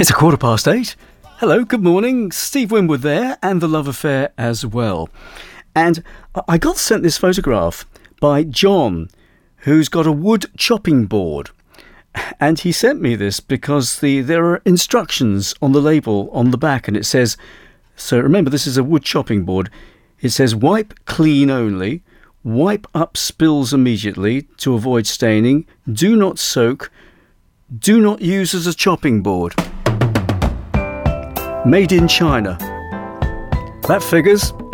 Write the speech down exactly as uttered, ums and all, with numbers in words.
It's a quarter past eight. Hello, good morning. Steve Winwood there, and The Love Affair as well. And I got sent this photograph by John, who's got a wood chopping board. And he sent me this because the there are instructions on the label on the back, and it says, so remember this is a wood chopping board, it says wipe clean only, wipe up spills immediately to avoid staining, do not soak, do not use as a chopping board. Made in China. That figures.